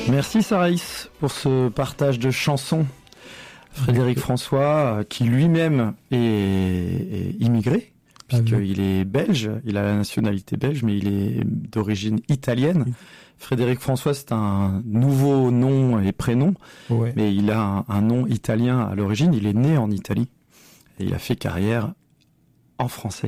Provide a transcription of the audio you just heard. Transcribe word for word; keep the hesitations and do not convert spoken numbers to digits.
Merci Saraïs pour ce partage de chansons. Frédéric François, qui lui-même est, est immigré, puisqu'il est belge, il a la nationalité belge, mais il est d'origine italienne. Oui. Frédéric François, c'est un nouveau nom et prénom, ouais. mais il a un, un nom italien à l'origine. Il est né en Italie et il a fait carrière en français.